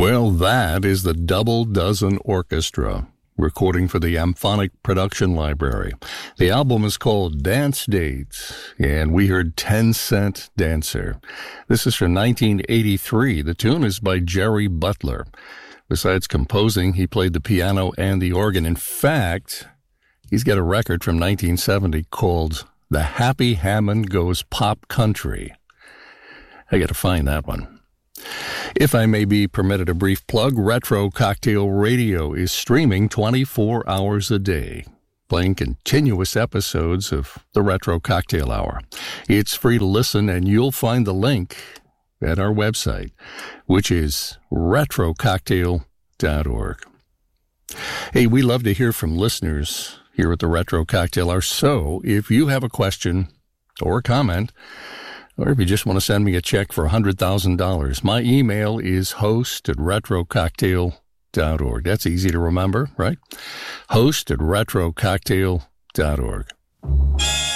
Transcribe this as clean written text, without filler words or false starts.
Well, that is the Double Dozen Orchestra, recording for the Amphonic Production Library. The album is called Dance Dates, and we heard 10 Cent Dancer. This is from 1983. The tune is by Jerry Butler. Besides composing, he played the piano and the organ. In fact, he's got a record from 1970 called The Happy Hammond Goes Pop Country. I got to find that one. If I may be permitted a brief plug, Retro Cocktail Radio is streaming 24 hours a day, playing continuous episodes of the Retro Cocktail Hour. It's free to listen, and you'll find the link at our website, which is retrococktail.org. Hey, we love to hear from listeners here at the Retro Cocktail Hour, so if you have a question or a comment, or if you just want to send me a check for $100,000, my email is host@retrococktail.org. That's easy to remember, right? Host@retrococktail.org.